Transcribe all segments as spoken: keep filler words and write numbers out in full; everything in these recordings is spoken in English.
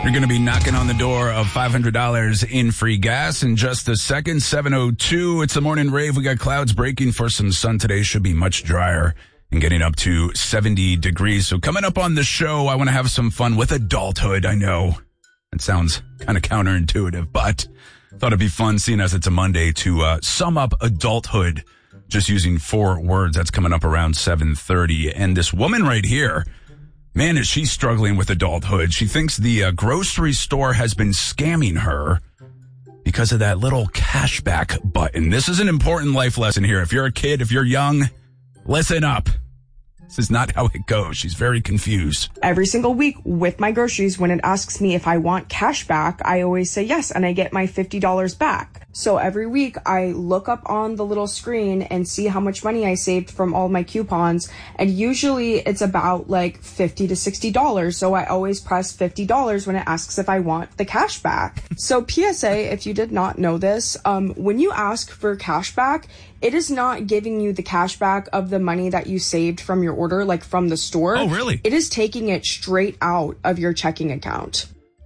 You're going to be knocking on the door of five hundred dollars in free gas in just a second. seven oh two. It's the morning rave. We got clouds breaking for some sun today. Should be much drier and getting up to seventy degrees. So coming up on the show, I want to have some fun with adulthood. I know it sounds kind of counterintuitive, but thought it'd be fun, seeing as it's a Monday, to uh, sum up adulthood just using four words. That's coming up around seven thirty. And this woman right here, man, is she struggling with adulthood. She thinks the uh, grocery store has been scamming her because of that little cashback button. This is an important life lesson here. If you're a kid, if you're young, listen up. This is not how it goes. She's very confused. Every single week with my groceries, when it asks me if I want cash back, I always say yes, and I get my fifty dollars back. So every week I look up on the little screen and see how much money I saved from all my coupons. And usually it's about like fifty to sixty dollars. So I always press fifty dollars when it asks if I want the cash back. So P S A, if you did not know this, um, when you ask for cash back, it is not giving you the cash back of the money that you saved from your order, like from the store. Oh, really? It is taking it straight out of your checking account.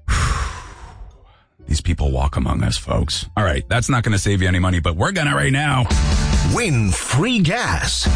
These people walk among us, folks. All right, that's not going to save you any money, but we're going to right now. Win free gas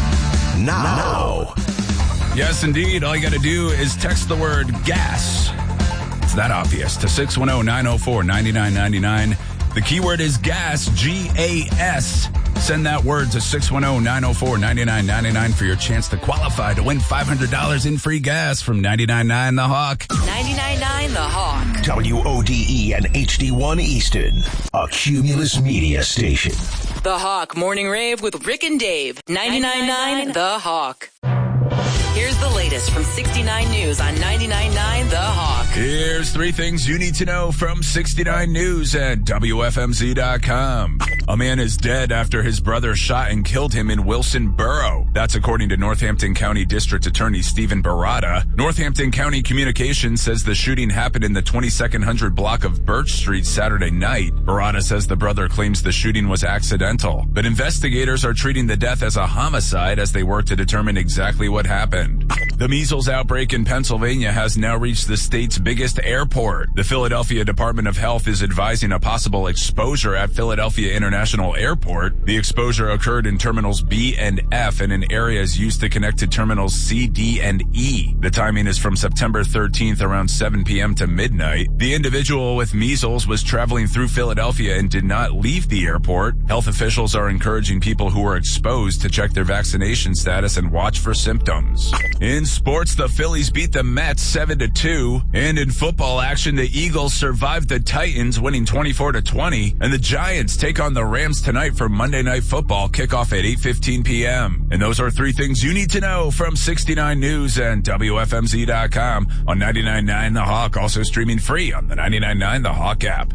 now. Yes, indeed. All you got to do is text the word gas. It's that obvious. To six one zero, nine zero four, nine nine nine nine. The keyword is gas, G A S. Send that word to six one zero, nine zero four, nine nine nine nine for your chance to qualify to win five hundred dollars in free gas from ninety-nine point nine The Hawk. ninety-nine point nine The Hawk. W O D E and H D one Easton, a Cumulus media station. The Hawk Morning Rave with Rick and Dave. ninety-nine point nine The Hawk. Here's the latest from sixty-nine News on ninety-nine point nine The Hawk. Here's three things you need to know from sixty-nine News at W F M Z dot com. A man is dead after his brother shot and killed him in Wilson Borough. That's according to Northampton County District Attorney Stephen Barada. Northampton County Communications says the shooting happened in the twenty-second hundred block of Birch Street Saturday night. Barada says the brother claims the shooting was accidental, but investigators are treating the death as a homicide as they work to determine exactly what happened. The measles outbreak in Pennsylvania has now reached the state's biggest airport. The Philadelphia Department of Health is advising a possible exposure at Philadelphia International Airport. The exposure occurred in terminals B and F and in areas used to connect to terminals C, D, and E. The timing is from September thirteenth around seven p.m. to midnight. The individual with measles was traveling through Philadelphia and did not leave the airport. Health officials are encouraging people who are exposed to check their vaccination status and watch for symptoms. In sports, the Phillies beat the Mets seven to two. And in football action, the Eagles survived the Titans, winning twenty-four to twenty. And the Giants take on the Rams tonight for Monday Night Football, kickoff at eight fifteen p.m. And those are three things you need to know from sixty-nine News and W F M Z dot com on ninety-nine point nine The Hawk, also streaming free on the ninety-nine point nine The Hawk app.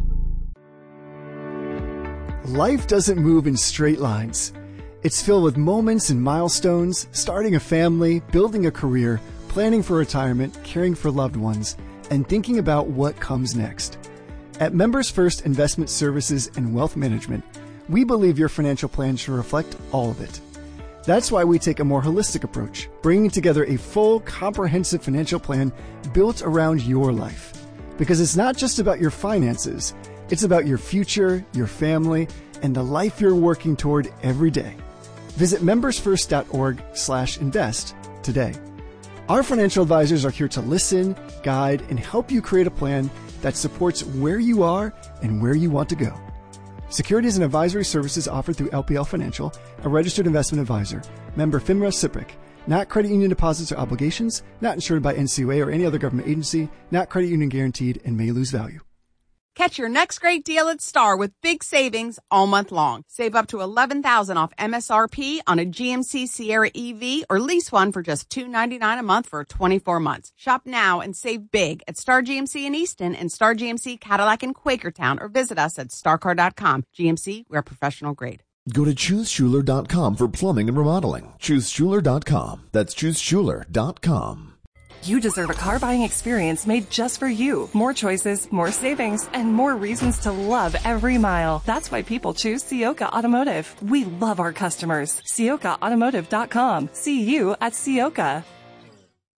Life doesn't move in straight lines. It's filled with moments and milestones, starting a family, building a career, planning for retirement, caring for loved ones, and thinking about what comes next. At Members First Investment Services and Wealth Management, we believe your financial plan should reflect all of it. That's why we take a more holistic approach, bringing together a full, comprehensive financial plan built around your life. Because it's not just about your finances, it's about your future, your family, and the life you're working toward every day. Visit membersfirst.org slash invest today. Our financial advisors are here to listen, guide, and help you create a plan that supports where you are and where you want to go. Securities and advisory services offered through L P L Financial, a registered investment advisor. Member FINRA S I P C. Not credit union deposits or obligations, not insured by N C U A or any other government agency, not credit union guaranteed, and may lose value. Catch your next great deal at Star with big savings all month long. Save up to eleven thousand dollars off M S R P on a G M C Sierra E V or lease one for just two hundred ninety-nine dollars a month for twenty-four months. Shop now and save big at Star G M C in Easton and Star G M C Cadillac in Quakertown, or visit us at star car dot com. G M C, we're professional grade. Go to choose schuler dot com for plumbing and remodeling. choose schuler dot com. That's choose schuler dot com. You deserve a car buying experience made just for you. More choices, more savings, and more reasons to love every mile. That's why people choose Ciocca Automotive. We love our customers. Ciocca Automotive dot com. See you at Ciocca.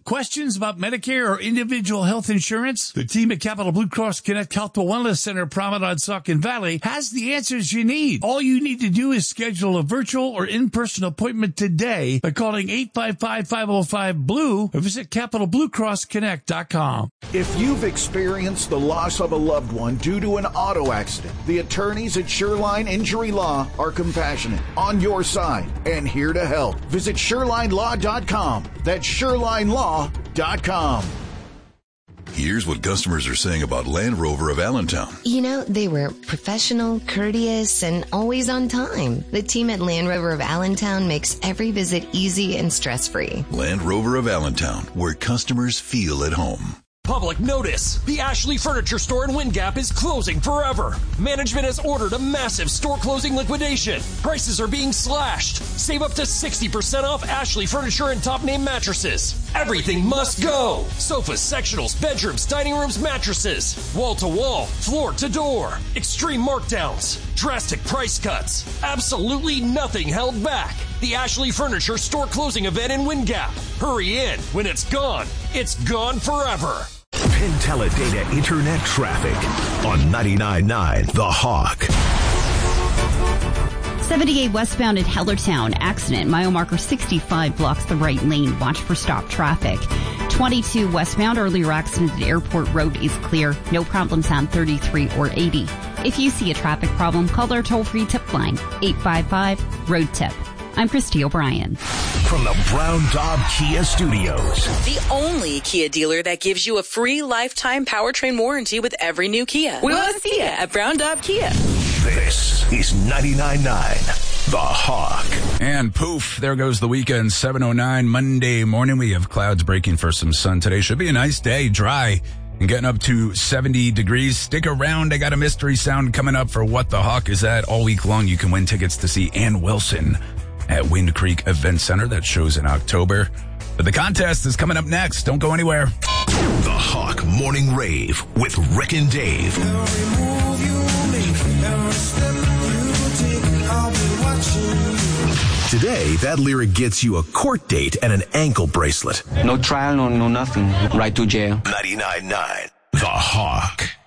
Questions about Medicare or individual health insurance? The team at Capital Blue Cross Connect Health and Wellness Center, Promenade, Saucon Valley, has the answers you need. All you need to do is schedule a virtual or in-person appointment today by calling eight five five, five oh five, B L U E or visit capital blue cross connect dot com. If you've experienced the loss of a loved one due to an auto accident, the attorneys at Shoreline Injury Law are compassionate, on your side, and here to help. Visit shoreline law dot com. That's shoreline law dot com. Here's what customers are saying about Land Rover of Allentown. You know, they were professional, courteous, and always on time. The team at Land Rover of Allentown makes every visit easy and stress-free. Land Rover of Allentown, where customers feel at home. Public notice. The Ashley Furniture Store in Wind Gap is closing forever. Management has ordered a massive store closing liquidation. Prices are being slashed. Save up to sixty percent off Ashley Furniture and top name mattresses. Everything must go. Sofas, sectionals, bedrooms, dining rooms, mattresses. Wall to wall, floor to door. Extreme markdowns. Drastic price cuts. Absolutely nothing held back. The Ashley Furniture Store closing event in Wind Gap. Hurry in. When it's gone, it's gone forever. Penteledata Internet Traffic on ninety-nine point nine The Hawk. seventy-eight westbound at Hellertown. Accident. Mile marker sixty-five blocks the right lane. Watch for stop traffic. twenty-two westbound. Earlier accident at Airport Road is clear. No problems on thirty-three or eighty. If you see a traffic problem, call our toll-free tip line, eight five five, road tip. I'm Christy O'Brien. From the Brown Daub Kia Studios. The only Kia dealer that gives you a free lifetime powertrain warranty with every new Kia. We want to see you at Brown Daub Kia. This is ninety-nine point nine The Hawk. And poof, there goes the weekend. seven oh nine Monday morning. We have clouds breaking for some sun today. Should be a nice day, dry, and getting up to seventy degrees. Stick around. I got a mystery sound coming up for What the Hawk is At all week long. You can win tickets to see Ann Wilson at Wind Creek Event Center. That shows in October. But the contest is coming up next. Don't go anywhere. The Hawk Morning Rave with Rick and Dave. Today, that lyric gets you a court date and an ankle bracelet. No trial, no, no nothing. Right to jail. ninety-nine point nine The Hawk.